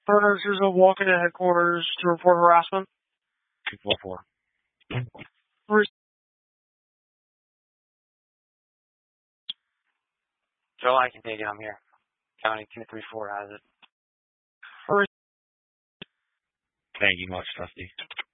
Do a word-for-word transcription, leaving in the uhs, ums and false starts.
Officers of walking to headquarters to report harassment. two four four. Joe, I can take it. I'm here. County two three four has it. First. Thank you much, Trustee.